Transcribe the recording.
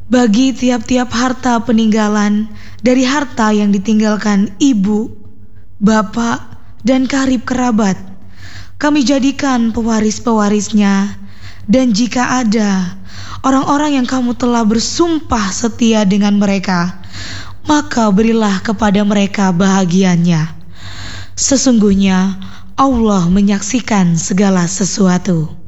Bagi tiap-tiap harta peninggalan dari harta yang ditinggalkan ibu, bapak, dan karib kerabat, kami jadikan pewaris-pewarisnya. Dan jika ada orang-orang yang kamu telah bersumpah setia dengan mereka, maka berilah kepada mereka bahagiannya. Sesungguhnya Allah menyaksikan segala sesuatu.